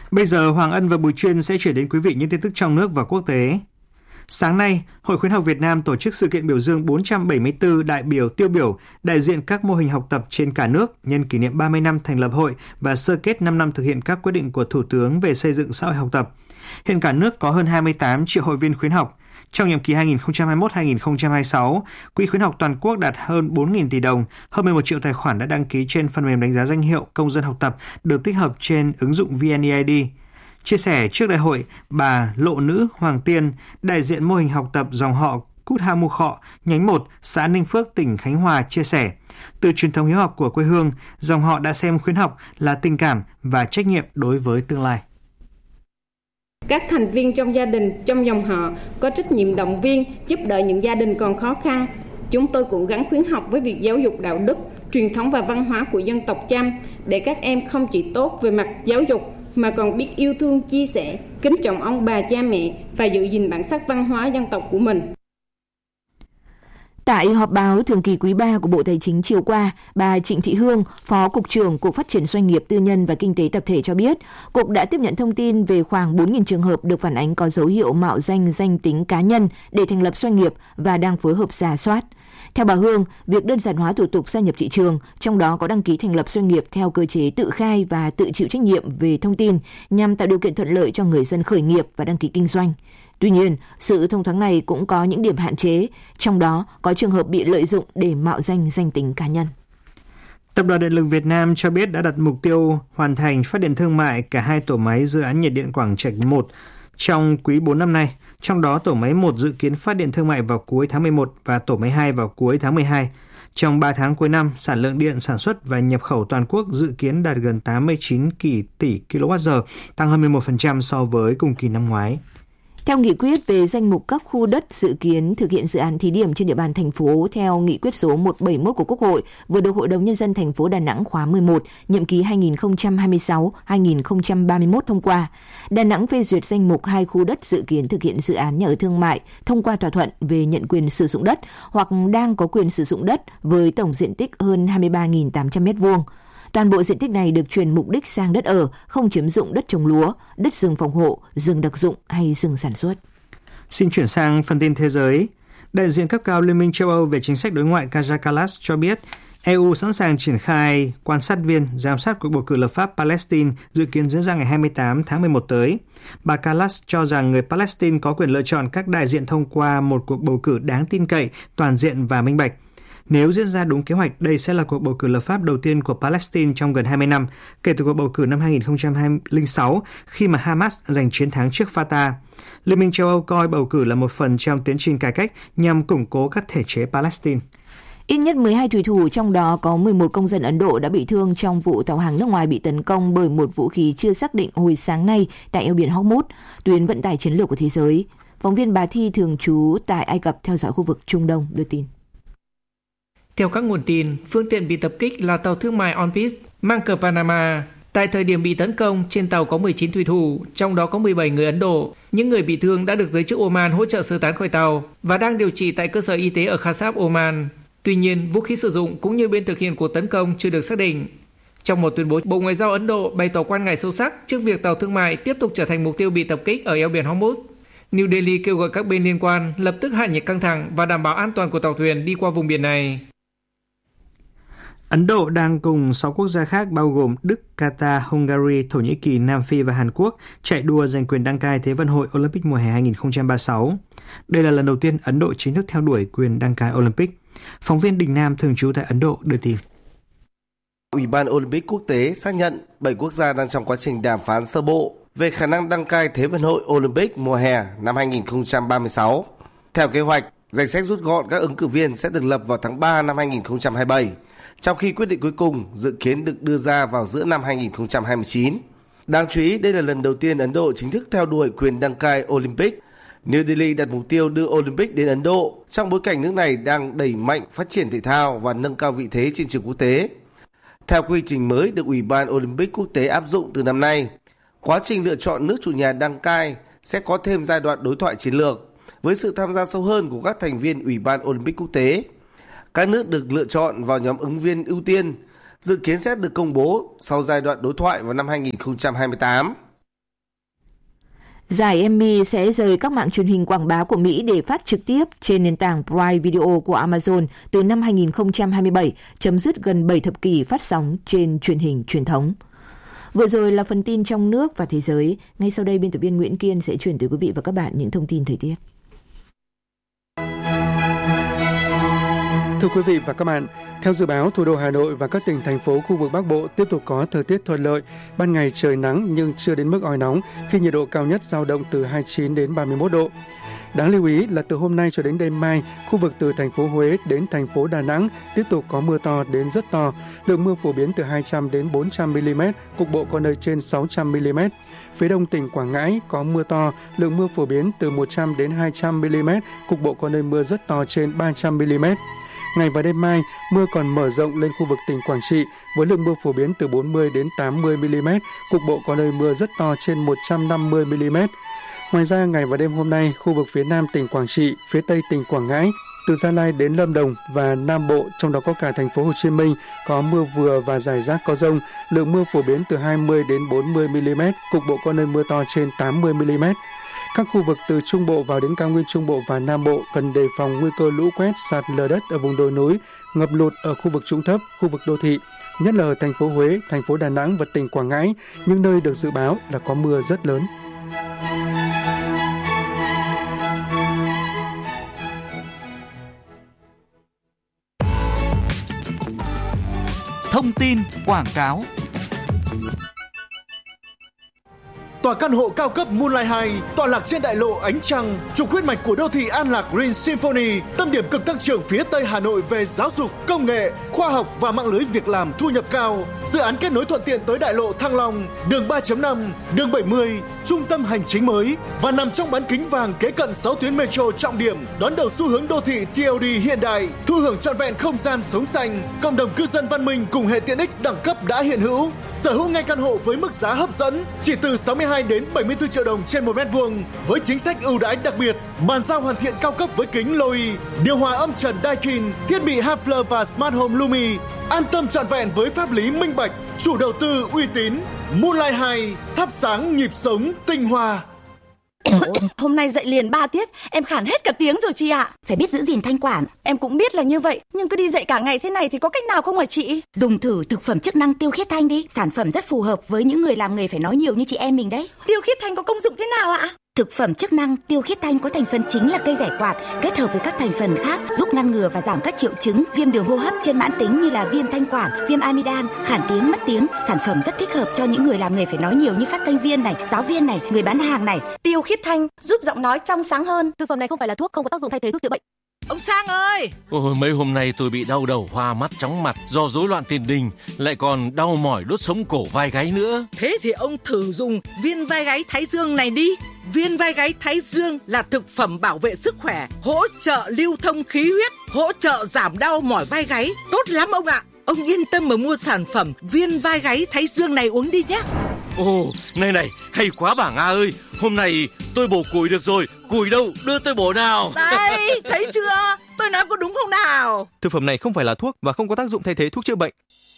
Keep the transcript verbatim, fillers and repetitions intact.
Bây giờ Hoàng Ân và Bùi Chuyên sẽ chuyển đến quý vị những tin tức trong nước và quốc tế. Sáng nay, Hội Khuyến học Việt Nam tổ chức sự kiện biểu dương bốn trăm bảy mươi tư đại biểu tiêu biểu đại diện các mô hình học tập trên cả nước nhân kỷ niệm ba mươi năm thành lập hội và sơ kết năm năm thực hiện các quyết định của Thủ tướng về xây dựng xã hội học tập. Hiện cả nước có hơn hai mươi tám triệu hội viên khuyến học. Trong nhiệm kỳ hai nghìn không trăm hai mươi mốt đến hai nghìn không trăm hai mươi sáu, Quỹ khuyến học toàn quốc đạt hơn bốn nghìn tỷ đồng, hơn mười một triệu tài khoản đã đăng ký trên phần mềm đánh giá danh hiệu công dân học tập được tích hợp trên ứng dụng vê en e i đê. Chia sẻ trước đại hội, bà Lộ Nữ Hoàng Tiên, đại diện mô hình học tập dòng họ Cút Ha Mu Khọ, nhánh một, xã Ninh Phước, tỉnh Khánh Hòa chia sẻ, từ truyền thống hiếu học của quê hương, dòng họ đã xem khuyến học là tình cảm và trách nhiệm đối với tương lai. Các thành viên trong gia đình, trong dòng họ có trách nhiệm động viên, giúp đỡ những gia đình còn khó khăn. Chúng tôi cũng gắn khuyến học với việc giáo dục đạo đức, truyền thống và văn hóa của dân tộc Chăm để các em không chỉ tốt về mặt giáo dục mà còn biết yêu thương, chia sẻ, kính trọng ông bà cha mẹ và giữ gìn bản sắc văn hóa dân tộc của mình. Tại họp báo thường kỳ quý ba của Bộ Tài chính chiều qua, bà Trịnh Thị Hương, Phó Cục trưởng Cục Phát triển Doanh nghiệp Tư nhân và Kinh tế Tập thể cho biết, Cục đã tiếp nhận thông tin về khoảng bốn nghìn trường hợp được phản ánh có dấu hiệu mạo danh danh tính cá nhân để thành lập doanh nghiệp và đang phối hợp rà soát. Theo bà Hương, việc đơn giản hóa thủ tục gia nhập thị trường, trong đó có đăng ký thành lập doanh nghiệp theo cơ chế tự khai và tự chịu trách nhiệm về thông tin nhằm tạo điều kiện thuận lợi cho người dân khởi nghiệp và đăng ký kinh doanh. Tuy nhiên, sự thông thoáng này cũng có những điểm hạn chế, trong đó có trường hợp bị lợi dụng để mạo danh danh tính cá nhân. Tập đoàn Điện lực Việt Nam cho biết đã đặt mục tiêu hoàn thành phát điện thương mại cả hai tổ máy dự án nhiệt điện Quảng Trạch một trong quý bốn năm nay. Trong đó, tổ máy một dự kiến phát điện thương mại vào cuối tháng mười một và tổ máy hai vào cuối tháng mười hai. Trong ba tháng cuối năm, sản lượng điện sản xuất và nhập khẩu toàn quốc dự kiến đạt gần tám mươi chín tỷ ki lô oát giờ, tăng hơn mười một phần trăm so với cùng kỳ năm ngoái. Theo nghị quyết về danh mục các khu đất dự kiến thực hiện dự án thí điểm trên địa bàn thành phố theo nghị quyết số một trăm bảy mươi mốt của Quốc hội vừa được Hội đồng Nhân dân thành phố Đà Nẵng khóa mười một, nhiệm kỳ hai nghìn không trăm hai mươi sáu đến hai nghìn không trăm ba mươi mốt thông qua, Đà Nẵng phê duyệt danh mục hai khu đất dự kiến thực hiện dự án nhà ở thương mại thông qua thỏa thuận về nhận quyền sử dụng đất hoặc đang có quyền sử dụng đất với tổng diện tích hơn hai mươi ba nghìn tám trăm mét vuông. Toàn bộ diện tích này được chuyển mục đích sang đất ở, không chiếm dụng đất trồng lúa, đất rừng phòng hộ, rừng đặc dụng hay rừng sản xuất. Xin chuyển sang phần tin thế giới. Đại diện cấp cao Liên minh châu Âu về chính sách đối ngoại Kaja Kallas cho biết e u sẵn sàng triển khai quan sát viên giám sát cuộc bầu cử lập pháp Palestine dự kiến diễn ra ngày hai mươi tám tháng mười một tới. Bà Kallas cho rằng người Palestine có quyền lựa chọn các đại diện thông qua một cuộc bầu cử đáng tin cậy, toàn diện và minh bạch. Nếu diễn ra đúng kế hoạch, đây sẽ là cuộc bầu cử lập pháp đầu tiên của Palestine trong gần hai mươi năm, kể từ cuộc bầu cử năm hai nghìn không trăm lẻ sáu khi mà Hamas giành chiến thắng trước Fatah. Liên minh châu Âu coi bầu cử là một phần trong tiến trình cải cách nhằm củng cố các thể chế Palestine. Ít nhất mười hai thủy thủ, trong đó có mười một công dân Ấn Độ đã bị thương trong vụ tàu hàng nước ngoài bị tấn công bởi một vũ khí chưa xác định hồi sáng nay tại eo biển Hormuz, tuyến vận tải chiến lược của thế giới. Phóng viên Bà Thi thường trú tại Ai Cập theo dõi khu vực Trung Đông đưa tin. Theo các nguồn tin, phương tiện bị tập kích là tàu thương mại On Peace mang cờ Panama. Tại thời điểm bị tấn công, trên tàu có mười chín thủy thủ, trong đó có mười bảy người Ấn Độ. Những người bị thương đã được giới chức Oman hỗ trợ sơ tán khỏi tàu và đang điều trị tại cơ sở y tế ở Khashab, Oman. Tuy nhiên, vũ khí sử dụng cũng như bên thực hiện cuộc tấn công chưa được xác định. Trong một tuyên bố, Bộ Ngoại giao Ấn Độ bày tỏ quan ngại sâu sắc trước việc tàu thương mại tiếp tục trở thành mục tiêu bị tập kích ở eo biển Hormuz. New Delhi kêu gọi các bên liên quan lập tức hạ nhiệt căng thẳng và đảm bảo an toàn của tàu thuyền đi qua vùng biển này. Ấn Độ đang cùng sáu quốc gia khác bao gồm Đức, Qatar, Hungary, Thổ Nhĩ Kỳ, Nam Phi và Hàn Quốc chạy đua giành quyền đăng cai Thế vận hội Olympic mùa hè hai nghìn không trăm ba mươi sáu. Đây là lần đầu tiên Ấn Độ chính thức theo đuổi quyền đăng cai Olympic. Phóng viên Đình Nam thường trú tại Ấn Độ đưa tin. Ủy ban Olympic quốc tế xác nhận bảy quốc gia đang trong quá trình đàm phán sơ bộ về khả năng đăng cai Thế vận hội Olympic mùa hè năm hai nghìn không trăm ba mươi sáu. Theo kế hoạch, danh sách rút gọn các ứng cử viên sẽ được lập vào tháng ba năm hai nghìn không trăm hai mươi bảy. Trong khi quyết định cuối cùng dự kiến được đưa ra vào giữa năm hai nghìn không trăm hai mươi chín. Đáng chú ý, đây là lần đầu tiên Ấn Độ chính thức theo đuổi quyền đăng cai Olympic. New Delhi đặt mục tiêu đưa Olympic đến Ấn Độ trong bối cảnh nước này đang đẩy mạnh phát triển thể thao và nâng cao vị thế trên trường quốc tế. Theo quy trình mới được Ủy ban Olympic quốc tế áp dụng từ năm nay, quá trình lựa chọn nước chủ nhà đăng cai sẽ có thêm giai đoạn đối thoại chiến lược với sự tham gia sâu hơn của các thành viên Ủy ban Olympic quốc tế. Các nước được lựa chọn vào nhóm ứng viên ưu tiên dự kiến sẽ được công bố sau giai đoạn đối thoại vào năm hai nghìn không trăm hai mươi tám. Giải Emmy sẽ rời các mạng truyền hình quảng bá của Mỹ để phát trực tiếp trên nền tảng Prime Video của Amazon từ năm hai không hai bảy, chấm dứt gần bảy thập kỷ phát sóng trên truyền hình truyền thống. Vừa rồi là phần tin trong nước và thế giới. Ngay sau đây, biên tập viên Nguyễn Kiên sẽ chuyển tới quý vị và các bạn những thông tin thời tiết. Thưa quý vị và các bạn, theo dự báo, thủ đô Hà Nội và các tỉnh, thành phố khu vực Bắc Bộ tiếp tục có thời tiết thuận lợi. Ban ngày trời nắng nhưng chưa đến mức oi nóng khi nhiệt độ cao nhất dao động từ hai mươi chín đến ba mươi mốt độ. Đáng lưu ý là từ hôm nay cho đến đêm mai, khu vực từ thành phố Huế đến thành phố Đà Nẵng tiếp tục có mưa to đến rất to. Lượng mưa phổ biến từ hai trăm đến bốn trăm mi-li-mét, cục bộ có nơi trên sáu trăm mi-li-mét. Phía đông tỉnh Quảng Ngãi có mưa to, lượng mưa phổ biến từ một trăm đến hai trăm mi-li-mét, cục bộ có nơi mưa rất to trên ba trăm mi-li-mét. Ngày và đêm mai, mưa còn mở rộng lên khu vực tỉnh Quảng Trị với lượng mưa phổ biến từ bốn mươi đến tám mươi mi-li-mét, cục bộ có nơi mưa rất to trên một trăm năm mươi mi-li-mét. Ngoài ra, ngày và đêm hôm nay, khu vực phía Nam tỉnh Quảng Trị, phía Tây tỉnh Quảng Ngãi, từ Gia Lai đến Lâm Đồng và Nam Bộ, trong đó có cả thành phố Hồ Chí Minh, có mưa vừa và rải rác có dông, lượng mưa phổ biến từ hai mươi đến bốn mươi mi-li-mét, cục bộ có nơi mưa to trên tám mươi mi-li-mét. Các khu vực từ Trung Bộ vào đến cao nguyên Trung Bộ và Nam Bộ cần đề phòng nguy cơ lũ quét, sạt lở đất ở vùng đồi núi, ngập lụt ở khu vực trũng thấp, khu vực đô thị, nhất là ở thành phố Huế, thành phố Đà Nẵng và tỉnh Quảng Ngãi, những nơi được dự báo là có mưa rất lớn. Thông tin quảng cáo. Tòa căn hộ cao cấp Moonlight hai tọa lạc trên đại lộ Ánh Trăng, trục huyết mạch của đô thị An Lạc Green Symphony, tâm điểm cực tăng trưởng phía Tây Hà Nội về giáo dục, công nghệ, khoa học và mạng lưới việc làm thu nhập cao. Dự án kết nối thuận tiện tới đại lộ Thăng Long, đường ba chấm năm, đường bảy mươi, trung tâm hành chính mới và nằm trong bán kính vàng kế cận sáu tuyến metro trọng điểm, đón đầu xu hướng đô thị tê lờ đê hiện đại, thu hưởng trọn vẹn không gian sống xanh, cộng đồng cư dân văn minh cùng hệ tiện ích đẳng cấp đã hiện hữu. Sở hữu ngay căn hộ với mức giá hấp dẫn chỉ từ sáu mươi hai đến bảy mươi tư triệu đồng trên một mét vuông với chính sách ưu đãi đặc biệt, bàn giao hoàn thiện cao cấp với kính Loi, điều hòa âm trần Daikin, thiết bị Hafler và Smart Home Lumi, an tâm trọn vẹn với pháp lý minh bạch, chủ đầu tư uy tín. Moonlight hai, thắp sáng nhịp sống tinh hoa. Hôm nay dậy liền ba tiết, em khản hết cả tiếng rồi chị ạ. Phải biết giữ gìn thanh quản. Em cũng biết là như vậy, nhưng cứ đi dậy cả ngày thế này thì có cách nào không hả chị? Dùng thử thực phẩm chức năng Tiêu Khiết Thanh đi. Sản phẩm rất phù hợp với những người làm nghề phải nói nhiều như chị em mình đấy. Tiêu Khiết Thanh có công dụng thế nào ạ? Thực phẩm chức năng Tiêu Khiết Thanh có thành phần chính là cây giải quạt, kết hợp với các thành phần khác giúp ngăn ngừa và giảm các triệu chứng viêm đường hô hấp trên mãn tính như là viêm thanh quản, viêm amidan, khản tiếng, mất tiếng. Sản phẩm rất thích hợp cho những người làm nghề phải nói nhiều như phát thanh viên này, giáo viên này, người bán hàng này. Tiêu Khiết Thanh giúp giọng nói trong sáng hơn. Thực phẩm này không phải là thuốc, không có tác dụng thay thế thuốc chữa bệnh. Ông Sang ơi! Ôi, mấy hôm nay tôi bị đau đầu, hoa mắt, chóng mặt do rối loạn tiền đình, lại còn đau mỏi đốt sống cổ vai gáy nữa. Thế thì ông thử dùng viên vai gáy Thái Dương này đi. Viên vai gáy Thái Dương là thực phẩm bảo vệ sức khỏe, hỗ trợ lưu thông khí huyết, hỗ trợ giảm đau mỏi vai gáy. Tốt lắm ông ạ! Ông yên tâm mà mua sản phẩm viên vai gáy Thái Dương này uống đi nhé. Ồ, này này, hay quá bà Nga ơi. Hôm nay tôi bổ củi được rồi. Củi đâu, đưa tôi bổ nào. Đây, thấy chưa? Tôi nói có đúng không nào? Thực phẩm này không phải là thuốc và không có tác dụng thay thế thuốc chữa bệnh.